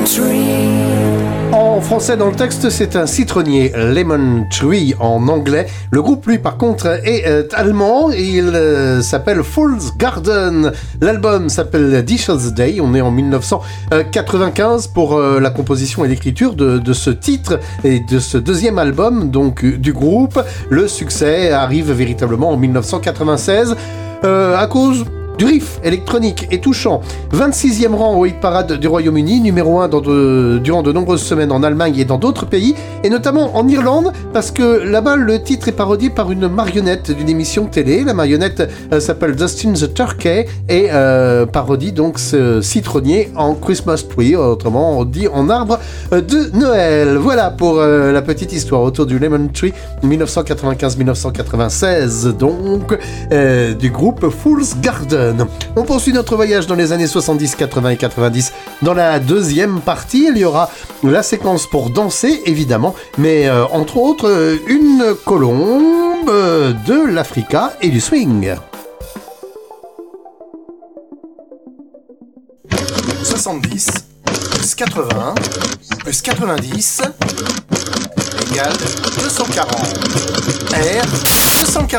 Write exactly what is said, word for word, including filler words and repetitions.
En français, dans le texte, c'est un citronnier, Lemon Tree en anglais. Le groupe, lui, par contre, est euh, allemand et il euh, s'appelle Fool's Garden. L'album s'appelle Dishes Day. On est en dix-neuf cent quatre-vingt-quinze pour euh, la composition et l'écriture de, de ce titre et de ce deuxième album donc du groupe. Le succès arrive véritablement en dix-neuf cent quatre-vingt-seize euh, à cause du riff électronique et touchant. vingt-sixième rang au hit parade du Royaume-Uni, numéro un dans de, durant de nombreuses semaines en Allemagne et dans d'autres pays, et notamment en Irlande, parce que là-bas, le titre est parodié par une marionnette d'une émission télé. La marionnette euh, s'appelle Dustin the Turkey et euh, parodie donc ce citronnier en Christmas tree, autrement on dit en arbre de Noël. Voilà pour euh, la petite histoire autour du Lemon Tree dix-neuf cent quatre-vingt-quinze dix-neuf cent quatre-vingt-seize, donc euh, du groupe Fool's Garden. On poursuit notre voyage dans les années soixante-dix, quatre-vingts et quatre-vingt-dix. Dans la deuxième partie, il y aura la séquence pour danser, évidemment, mais euh, entre autres, euh, une colombe, euh, de l'Africa et du swing. soixante-dix plus quatre-vingts plus quatre-vingt-dix égale deux cent quarante. R deux cent quarante.